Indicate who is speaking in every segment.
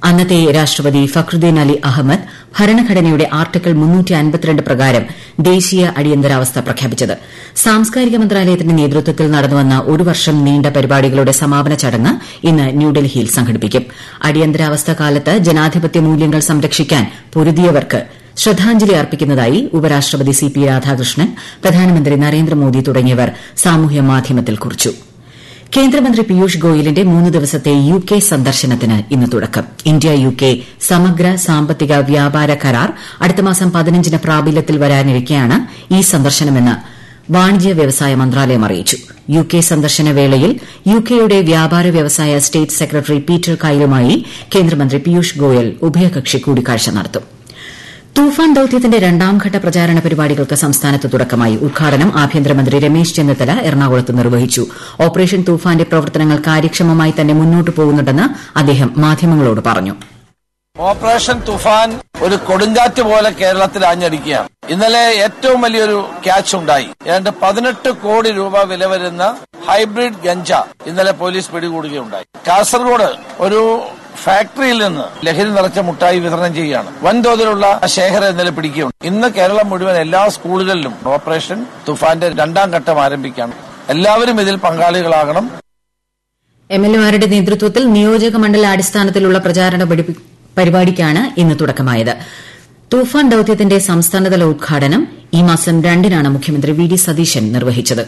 Speaker 1: അന്നത്തെ രാഷ്ട്രപതി ഫക്രുദ്ദീൻ അലി അഹമ്മദ് ഭരണഘടനയുടെ ആർട്ടിക്കിൾ 352 പ്രകാരം ദേശീയ അടിയന്തരാവസ്ഥ പ്രഖ്യാപിച്ചത്. സാംസ്കാരിക മന്ത്രാലയത്തിന്റെ നേതൃത്വത്തിൽ നടന്നുവന്ന ഒരു വർഷം നീണ്ട പരിപാടികളുടെ സമാപന ചടങ്ങ് ഇന്ന് ന്യൂഡൽഹിയിൽ സംഘടിപ്പിക്കും. അടിയന്തരാവസ്ഥ കാലത്ത് ജനാധിപത്യ മൂല്യങ്ങൾ സംരക്ഷിക്കാൻ പൊരുതിയവർക്ക് ശ്രദ്ധാഞ്ജലി അർപ്പിക്കുന്നതായി ഉപരാഷ്ട്രപതി സി.പി. രാധാകൃഷ്ണൻ, പ്രധാനമന്ത്രി നരേന്ദ്രമോദി തുടങ്ങിയവർ സാമൂഹ്യമാധ്യമത്തിൽ കുറിച്ചു. കേന്ദ്രമന്ത്രി പീയൂഷ് ഗോയലിന്റെ 3 ദിവസത്തെ യുകെ സന്ദർശനത്തിന് ഇന്ന് തുടക്കം. ഇന്ത്യ യുകെ സമഗ്ര സാമ്പത്തിക വ്യാപാര കരാർ അടുത്ത മാസം 15-ന് പ്രാബല്യത്തിൽ വരാനിരിക്കെയാണ് ഈ സന്ദർശനമെന്ന് വാണിജ്യ വ്യവസായ മന്ത്രാലയം അറിയിച്ചു. യുകെ സന്ദർശന വേളയിൽ യുകെയുടെ വ്യാപാര വ്യവസായ സ്റ്റേറ്റ് സെക്രട്ടറി പീറ്റർ കൈലുമായി കേന്ദ്രമന്ത്രി പീയൂഷ് ഗോയൽ ഉഭയകക്ഷി കൂടിക്കാഴ്ച നടത്തും. തൂഫാൻ ദൌത്യത്തിന്റെ 2ാംഘട്ട പ്രചാരണ പരിപാടികൾക്ക് സംസ്ഥാനത്ത് തുടക്കമായി. ഉദ്ഘാടനം ആഭ്യന്തരമന്ത്രി രമേശ് ചെന്നിത്തല എറണാകുളത്ത് നിർവഹിച്ചു. ഓപ്പറേഷൻ തൂഫാന്റെ പ്രവർത്തനങ്ങൾ കാര്യക്ഷമമായി തന്നെ മുന്നോട്ട് പോകുന്നുണ്ടെന്ന് അദ്ദേഹം മാധ്യമങ്ങളോട് പറഞ്ഞു.
Speaker 2: ഓപ്പറേഷൻ തൂഫാൻ ഒരു കൊടുങ്കാറ്റ് പോലെ കേരളത്തിൽ ആഞ്ഞടിക്കുകയാണ്. ഇന്നലെ ഏറ്റവും വലിയൊരു ക്യാച്ച് ഉണ്ടായി. ഏതാണ്ട് 18 കോടി രൂപ വില വരുന്ന ഹൈബ്രിഡ് ഗഞ്ച ഇന്നലെ പോലീസ് പിടികൂടുകയുണ്ടായി. കാസർഗോഡ് ഒരു ഫാക്ടറിയിൽ നിന്ന് ലഹരി നിറച്ച മുട്ടായി വിതരണം ചെയ്യുകയാണ്. വൻതോതിലുള്ള ശേഖരം ഇന്നലെ പിടിക്കുകയുണ്ട്. ഇന്ന് കേരളം മുഴുവൻ എല്ലാ സ്കൂളുകളിലും ഓപ്പറേഷൻ തുഫാന്റെ 2ാം ഘട്ടം ആരംഭിക്കുകയാണ്. എല്ലാവരും ഇതിൽ പങ്കാളികളാകണം.
Speaker 1: എംഎൽഎമാരുടെ നേതൃത്വത്തിൽ നിയോജക മണ്ഡലാടിസ്ഥാനത്തിലുള്ള പ്രചാരണ പരിപാടിക്കാണ് ഇന്ന് തുടക്കമായത്. തൂഫാൻ ദൌത്യത്തിന്റെ സംസ്ഥാനതല ഉദ്ഘാടനം ഈ മാസം 2-നാണ് മുഖ്യമന്ത്രി വി ഡി സതീശൻ നിർവഹിച്ചത്.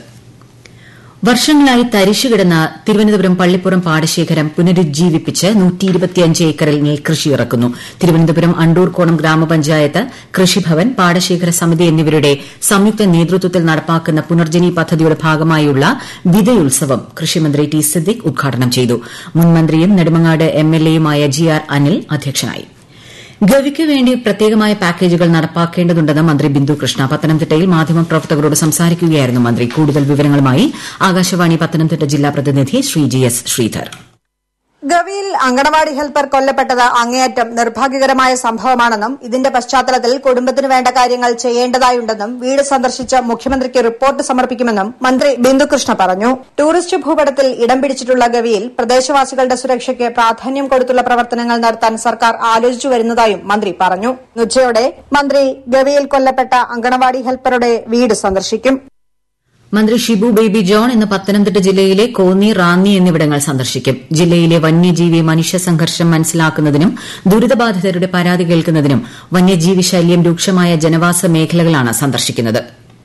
Speaker 1: വർഷങ്ങളായി തരിശുകിടന്ന തിരുവനന്തപുരം പള്ളിപ്പുറം പാടശേഖരം പുനരുജ്ജീവിപ്പിച്ച് 125 ഏക്കറിൽ നെൽകൃഷി ഇറക്കുന്നു. തിരുവനന്തപുരം അണ്ടൂർക്കോണം ഗ്രാമപഞ്ചായത്ത്, കൃഷിഭവൻ, പാടശേഖര സമിതി എന്നിവരുടെ സംയുക്ത നേതൃത്വത്തിൽ നടപ്പാക്കുന്ന പുനർജനി പദ്ധതിയുടെ ഭാഗമായുള്ള വിതയുത്സവം കൃഷിമന്ത്രി ടി സിദ്ദിഖ് ഉദ്ഘാടനം ചെയ്തു. മുൻമന്ത്രിയും നെടുമങ്ങാട് എംഎൽഎയുമായ GR അനിൽ അധ്യക്ഷനായി. ഗവിക്ക് വേണ്ടി പ്രത്യേകമായ പാക്കേജുകൾ നടപ്പാക്കേണ്ടതുണ്ടെന്ന് മന്ത്രി ബിന്ദു കൃഷ്ണ. പത്തനംതിട്ടയിൽ മാധ്യമപ്രവർത്തകരോട് സംസാരിക്കുകയായിരുന്നു മന്ത്രി. കൂടുതൽ വിവരങ്ങളുമായി ആകാശവാണി പത്തനംതിട്ട ജില്ലാ പ്രതിനിധി ശ്രീ GS ശ്രീധർ.
Speaker 3: ഗവിയിൽ അങ്കണവാടി ഹെൽപ്പർ കൊല്ലപ്പെട്ടത് അങ്ങേയറ്റം നിർഭാഗ്യകരമായ സംഭവമാണെന്നും ഇതിന്റെ പശ്ചാത്തലത്തിൽ കുടുംബത്തിന് വേണ്ട കാര്യങ്ങൾ ചെയ്യേണ്ടതായുണ്ടെന്നും വീട് സന്ദർശിച്ച് മുഖ്യമന്ത്രിക്ക് റിപ്പോർട്ട് സമർപ്പിക്കുമെന്നും മന്ത്രി ബിന്ദുകൃഷ്ണ പറഞ്ഞു. ടൂറിസ്റ്റ് ഭൂപടത്തിൽ ഇടം പിടിച്ചിട്ടുള്ള ഗവിയിൽ പ്രദേശവാസികളുടെ സുരക്ഷയ്ക്ക് പ്രാധാന്യം കൊടുത്തുള്ള പ്രവർത്തനങ്ങൾ നടത്താൻ സർക്കാർ ആലോചിച്ചു വരുന്നതായും മന്ത്രി പറഞ്ഞു. ഉച്ചയോടെ മന്ത്രി ഗവിയിൽ കൊല്ലപ്പെട്ട അങ്കണവാടി ഹെൽപ്പറുടെ വീട് സന്ദർശിക്കും.
Speaker 1: മന്ത്രി ഷിബു ബേബി ജോൺ ഇന്ന് പത്തനംതിട്ട ജില്ലയിലെ കോന്നി, റാന്നി എന്നിവിടങ്ങൾ സന്ദർശിക്കും. ജില്ലയിലെ വന്യജീവി മനുഷ്യ സംഘർഷം മനസ്സിലാക്കുന്നതിനും ദുരിതബാധിതരുടെ പരാതി കേൾക്കുന്നതിനും വന്യജീവി ശല്യം രൂക്ഷമായ ജനവാസ മേഖലകളാണ് സന്ദർശിക്കുന്നത്.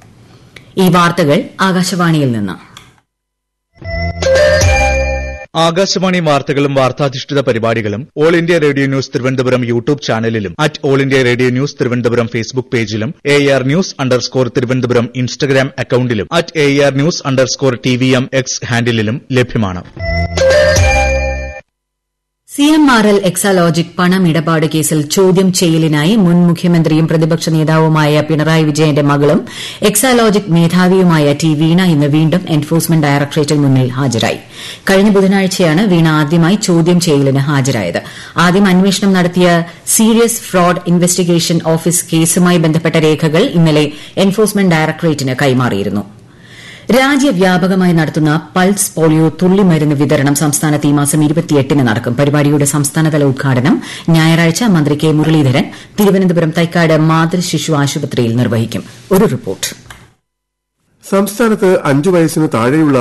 Speaker 1: ഈ വാർത്തകൾ ആകാശവാണിയിൽ നിന്ന്.
Speaker 4: ആകാശവാണി വാർത്തകളും വാർത്താധിഷ്ഠിത പരിപാടികളും all India radio news Thiruvananthapuram YouTube ചാനലിലും all India radio news Thiruvananthapuram Facebook പേജിലും AR News_ തിരുവനന്തപുരം ഇൻസ്റ്റഗ്രാം അക്കൌണ്ടിലും AR News_TVM X ഹാൻഡിലും ലഭ്യമാണ്.
Speaker 1: CMRL എക്സാലോജിക് പണമിടപാട് കേസിൽ ചോദ്യം ചെയ്യലിനായി മുൻ മുഖ്യമന്ത്രിയും പ്രതിപക്ഷ നേതാവുമായ പിണറായി വിജയന്റെ മകളും എക്സാലോജിക് മേധാവിയുമായ ടി വീണ ഇന്ന് വീണ്ടും എൻഫോഴ്സ്മെന്റ് ഡയറക്ടറേറ്റിന് മുന്നിൽ ഹാജരായി. കഴിഞ്ഞ ബുധനാഴ്ചയാണ് വീണ ആദ്യമായി ചോദ്യം ചെയ്യലിന് ഹാജരായത്. ആദ്യം അന്വേഷണം നടത്തിയ സീരിയസ് ഫ്രോഡ് ഇൻവെസ്റ്റിഗേഷൻ ഓഫീസ് കേസുമായി ബന്ധപ്പെട്ട രേഖകൾ ഇന്നലെ എൻഫോഴ്സ്മെന്റ് ഡയറക്ടറേറ്റിന് കൈമാറിയിരുന്നു. രാജ്യവ്യാപകമായി നടത്തുന്ന പൾസ് പോളിയോ തുള്ളിമരുന്ന് വിതരണം സംസ്ഥാനത്ത് ഈ മാസം 28-ന് നടക്കും. പരിപാടിയുടെ സംസ്ഥാനതല ഉദ്ഘാടനം ഞായറാഴ്ച മന്ത്രി കെ മുരളീധരൻ തിരുവനന്തപുരം തൈക്കാട് മാതൃശിശു ആശുപത്രിയിൽ നിർവഹിക്കും. ഒരു റിപ്പോർട്ട്.
Speaker 5: സംസ്ഥാനത്ത് 5 വയസ്സിന് താഴെയുള്ള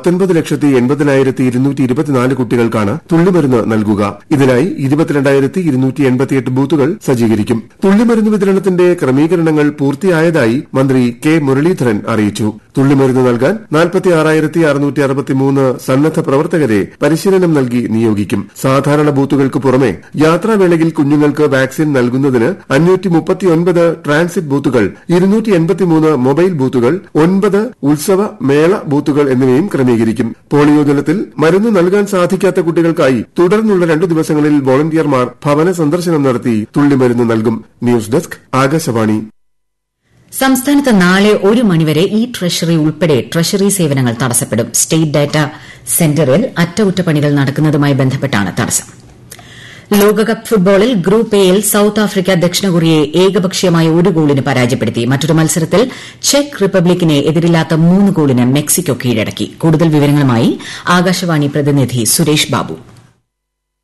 Speaker 5: 19,80,224 കുട്ടികൾക്കാണ് തുള്ളിമരുന്ന് നൽകുക. ഇതിനായി 22,288 ബൂത്തുകൾ സജ്ജീകരിക്കും. തുള്ളിമരുന്ന് വിതരണത്തിന്റെ ക്രമീകരണങ്ങൾ പൂർത്തിയായതായി മന്ത്രി കെ മുരളീധരൻ അറിയിച്ചു. തുള്ളിമരുന്ന് നൽകാൻ 46,663 സന്നദ്ധ പ്രവർത്തകരെ പരിശീലനം നൽകി നിയോഗിക്കും. സാധാരണ ബൂത്തുകൾക്ക് പുറമെ യാത്രാവേളയിൽ കുഞ്ഞുങ്ങൾക്ക് വാക്സിൻ നൽകുന്നതിന് 539 ട്രാൻസിറ്റ് ബൂത്തുകൾ, 283 മൊബൈൽ ബൂത്തുകൾ, 9 ഉത്സവ മേള ബൂത്തുകൾ എന്നിവയും ക്രമീകരിക്കും. പോളിയോ ദിനത്തിൽ മരുന്ന് നൽകാൻ സാധിക്കാത്ത കുട്ടികൾക്കായി തുടർന്നുള്ള 2 ദിവസങ്ങളിൽ വോളണ്ടിയർമാർ ഭവന സന്ദർശനം നടത്തി തുള്ളിമരുന്ന് നൽകും. News desk Akashvani.
Speaker 1: സംസ്ഥാനത്ത് നാളെ 1 മണിവരെ ട്രഷറി ഉൾപ്പെടെ ട്രഷറി സേവനങ്ങൾ തടസ്സപ്പെടും. സ്റ്റേറ്റ് ഡാറ്റാ സെന്ററിൽ അറ്റകുറ്റപ്പണികൾ നടക്കുന്നതുമായി ബന്ധപ്പെട്ടാണ് തടസ്സം. ലോകകപ്പ് ഫുട്ബോളിൽ ഗ്രൂപ്പ് എയിൽ സൌത്ത് ആഫ്രിക്ക ദക്ഷിണ കൊറിയയെ ഏകപക്ഷീയമായ 1 ഗോളിന് പരാജയപ്പെടുത്തി. മറ്റൊരു മത്സരത്തിൽ ചെക്ക് റിപ്പബ്ലിക്കിനെ എതിരില്ലാത്ത 3 ഗോളിന് മെക്സിക്കോ കീഴടക്കി. കൂടുതൽ വിവരങ്ങളുമായി ആകാശവാണി പ്രതിനിധി സുരേഷ് ബാബു.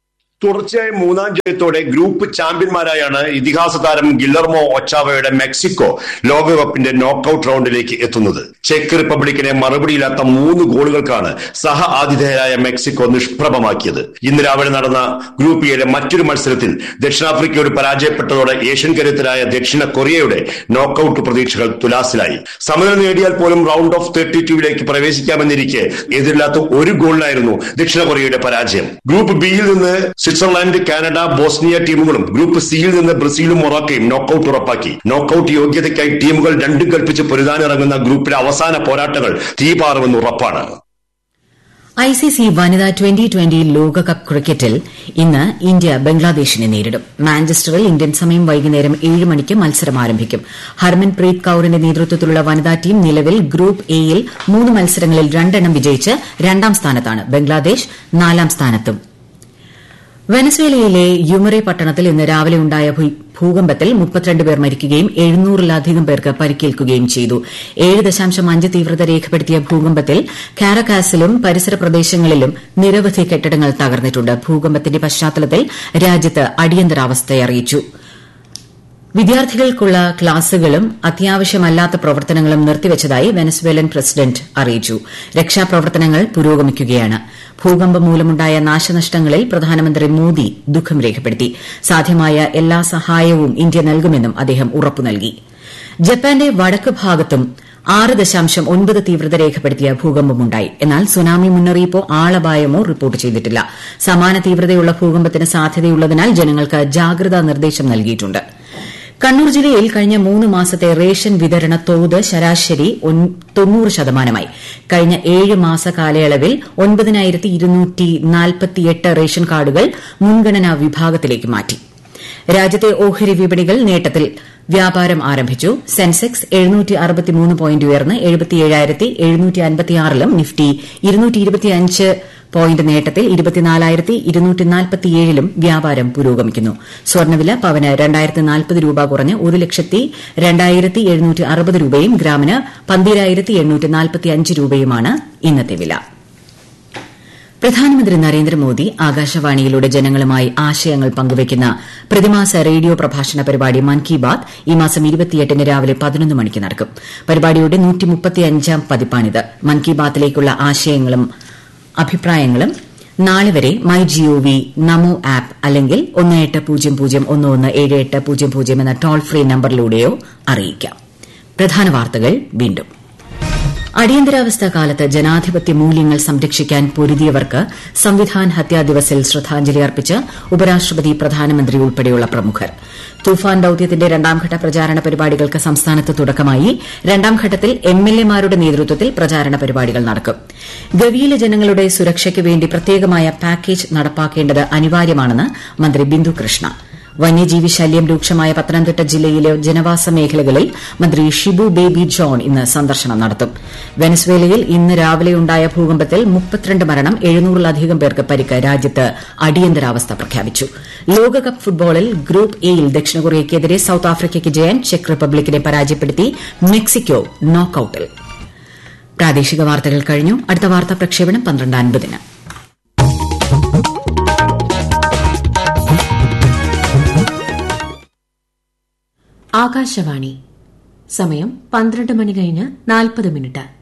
Speaker 6: തുടർച്ചയായ മൂന്നാം ജയത്തോടെ ഗ്രൂപ്പ് ചാമ്പ്യന്മാരായാണ് ഇതിഹാസ താരം ഗില്ലർമോ ഒച്ചാവയുടെ മെക്സിക്കോ ലോകകപ്പിന്റെ നോക്കൌട്ട് റൗണ്ടിലേക്ക് എത്തുന്നത്. ചെക്ക് റിപ്പബ്ലിക്കിനെ മറുപടിയില്ലാത്ത 3 ഗോളുകൾക്കാണ് സഹ ആതിഥേയരായ മെക്സിക്കോ നിഷ്പ്രഭമാക്കിയത്. ഇന്ന് രാവിലെ നടന്ന ഗ്രൂപ്പ് എയിലെ മറ്റൊരു മത്സരത്തിൽ ദക്ഷിണാഫ്രിക്കയോട് പരാജയപ്പെട്ടതോടെ ഏഷ്യൻ കരുത്തരായ ദക്ഷിണ കൊറിയയുടെ നോക്കൌട്ട് പ്രതീക്ഷകൾ തുലാസിലായി. സമനില നേടിയാൽ പോലും റൗണ്ട് ഓഫ് 32ലേക്ക് പ്രവേശിക്കാമെന്നിരിക്കെ എതിരില്ലാത്ത 1 ഗോളിനായിരുന്നു ദക്ഷിണ കൊറിയയുടെ പരാജയം. ഗ്രൂപ്പ് ബിയിൽ നിന്ന് സ്വിറ്റ്സർലാൻഡ്, കാനഡ, ബോസ്നിയ ടീമുകളും ഗ്രൂപ്പ് സിയിൽ നിന്ന് ബ്രസീലും മൊറോക്കയും നോക്കൌട്ട് ഉറപ്പാക്കി. നോക്കൌട്ട് യോഗ്യതയ്ക്കായി ടീമുകൾ 2 കൽപ്പിച്ച് പൊരുതാനിറങ്ങുന്ന ഗ്രൂപ്പിലെ അവസാന പോരാട്ടങ്ങൾ തീപാറുമെന്ന് ഉറപ്പാണ്.
Speaker 1: ഐസിസി വനിതാ 2020 ലോകകപ്പ് ക്രിക്കറ്റിൽ ഇന്ന് ഇന്ത്യ ബംഗ്ലാദേശിനെ നേരിടും. മാഞ്ചസ്റ്ററിൽ ഇന്ത്യൻ സമയം വൈകുന്നേരം 7 മണിക്ക് മത്സരം ആരംഭിക്കും. ഹർമൻപ്രീത് കൌറിന്റെ നേതൃത്വത്തിലുള്ള വനിതാ ടീം നിലവിൽ ഗ്രൂപ്പ് എയിൽ 3 മത്സരങ്ങളിൽ 2 എണ്ണം വിജയിച്ച് 2ാം സ്ഥാനത്താണ്. ബംഗ്ലാദേശ് 4ാം സ്ഥാനത്തും. വെനസ്വേലയിലെ യുമറെ പട്ടണത്തിൽ ഇന്ന് രാവിലെ ഉണ്ടായ ഭൂകമ്പത്തിൽ 32 പേർ മരിക്കുകയും 700-ലധികം പേർക്ക് പരിക്കേൽക്കുകയും ചെയ്തു. 7.5 തീവ്രത രേഖപ്പെടുത്തിയ ഭൂകമ്പത്തിൽ കാരക്കാസിലും പരിസര പ്രദേശങ്ങളിലും നിരവധി കെട്ടിടങ്ങൾ തകർന്നിട്ടുണ്ട്. ഭൂകമ്പത്തിന്റെ പശ്ചാത്തലത്തിൽ രാജ്യത്ത് അടിയന്തരാവസ്ഥ അറിയിച്ചു. വിദ്യാർത്ഥികൾക്കുള്ള ക്ലാസുകളും അത്യാവശ്യമല്ലാത്ത പ്രവർത്തനങ്ങളും നിർത്തിവച്ചതായി വെനസ്വേലൻ പ്രസിഡന്റ് അറിയിച്ചു. രക്ഷാപ്രവർത്തനങ്ങൾ പുരോഗമിക്കുകയാണ്. ഭൂകമ്പം മൂലമുണ്ടായ നാശനഷ്ടങ്ങളിൽ പ്രധാനമന്ത്രി മോദി ദുഃഖം രേഖപ്പെടുത്തി. സാധ്യമായ എല്ലാ സഹായവും ഇന്ത്യ നൽകുമെന്നും അദ്ദേഹം ഉറപ്പു നൽകി. ജപ്പാന്റെ വടക്ക് ഭാഗത്തും 6.9 തീവ്രത രേഖപ്പെടുത്തിയ ഭൂകമ്പമുണ്ടായി. എന്നാൽ സുനാമി മുന്നറിയിപ്പോ ആളപായമോ റിപ്പോർട്ട് ചെയ്തിട്ടില്ല. സമാന തീവ്രതയുള്ള ഭൂകമ്പത്തിന് സാധ്യതയുള്ളതിനാൽ ജനങ്ങൾക്ക് ജാഗ്രതാ നിർദ്ദേശം നൽകിയിട്ടുണ്ട്. കണ്ണൂർ ജില്ലയിൽ കഴിഞ്ഞ 3 മാസത്തെ റേഷൻ വിതരണ തോത് ശരാശരി 90%. കഴിഞ്ഞ 7 മാസ കാലയളവിൽ 9248 റേഷൻ കാർഡുകൾ മുൻഗണനാ വിഭാഗത്തിലേക്ക് മാറ്റി. രാജ്യത്തെ ഓഹരി വിപണികൾ നേട്ടത്തിൽ വ്യാപാരം ആരംഭിച്ചു. സെൻസെക്സ് 763 പോയിന്റ് ഉയർന്ന് 77,756-ലും നിഫ്റ്റി 225 പോയിന്റ് നേട്ടത്തിൽ 24,247-ലും വ്യാപാരം പുരോഗമിക്കുന്നു. സ്വർണ്ണവില പവന് 2,040 രൂപ കുറഞ്ഞ് 1,02,760 രൂപയും ഗ്രാമിന് 12,845 രൂപയുമാണ് ഇന്നത്തെ വില. പ്രധാനമന്ത്രി നരേന്ദ്രമോദി ആകാശവാണിയിലൂടെ ജനങ്ങളുമായി ആശയങ്ങൾ പങ്കുവയ്ക്കുന്ന പ്രതിമാസ റേഡിയോ പ്രഭാഷണ പരിപാടി മൻ കി ബാത് ഈ മാസം 28-ന് രാവിലെ 11 മണിക്ക് നടക്കും. പരിപാടിയുടെ 135ാം പതിപ്പാണിത്. മൻ കി ബാത്തിലേക്കുള്ള ആശയങ്ങളും അഭിപ്രായങ്ങളും നാളെ വരെ മൈ ജിഒവി, നമോ ആപ്പ് അല്ലെങ്കിൽ 1800117800 എന്ന ടോൾ ഫ്രീ നമ്പറിലൂടെയോ അറിയിക്കാം. പ്രധാന വാർത്തകൾ വീണ്ടും. അടിയന്തരാവസ്ഥ കാലത്ത് ജനാധിപത്യ മൂല്യങ്ങൾ സംരക്ഷിക്കാൻ പൊരുതിയവർക്ക് സംവിധാൻ ഹത്യാ ദിവസിൽ ശ്രദ്ധാഞ്ജലി അർപ്പിച്ച് ഉപരാഷ്ട്രപതി, പ്രധാനമന്ത്രി ഉൾപ്പെടെയുള്ള പ്രമുഖർ. തൂഫാൻ ദൌത്യത്തിന്റെ 2ാംഘട്ട പ്രചാരണ പരിപാടികൾക്ക് സംസ്ഥാനത്ത് തുടക്കമായി. 2ാം ഘട്ടത്തിൽ എംഎൽഎമാരുടെ നേതൃത്വത്തിൽ പ്രചാരണ പരിപാടികൾ നടക്കും. ഗവിയിലെ ജനങ്ങളുടെ സുരക്ഷയ്ക്ക് വേണ്ടി പ്രത്യേകമായ പാക്കേജ് നടപ്പാക്കേണ്ടത് അനിവാര്യമാണെന്ന് മന്ത്രി ബിന്ദു കൃഷ്ണ. വന്യജീവി ശല്യം രൂക്ഷമായ പത്തനംതിട്ട ജില്ലയിലെ ജനവാസ മേഖലകളിൽ മന്ത്രി ഷിബു ബേബി ജോൺ ഇന്ന് സന്ദർശനം നടത്തും. വെനസ്വേലയിൽ ഇന്ന് രാവിലെയുണ്ടായ ഭൂകമ്പത്തിൽ 32 മരണം, 700-ലധികം പേർക്ക് പരിക്ക്. രാജ്യത്ത് അടിയന്തരാവസ്ഥ പ്രഖ്യാപിച്ചു. ലോകകപ്പ് ഫുട്ബോളിൽ ഗ്രൂപ്പ് എയിൽ ദക്ഷിണ കൊറിയയ്ക്കെതിരെ സൌത്ത് ആഫ്രിക്കയ്ക്ക് ജയം. ചെക്ക് റിപ്പബ്ലിക്കിനെ പരാജയപ്പെടുത്തി മെക്സിക്കോ നോക്കൌട്ടിൽ. പ്രാദേശിക വാർത്തകൾ കഴിഞ്ഞു. അടുത്ത വാർത്താ പ്രക്ഷേപണം 12:50-ന്.
Speaker 7: ആകാശവാണി. സമയം 12 മണി കഴിഞ്ഞ് 40 മിനിറ്റ്.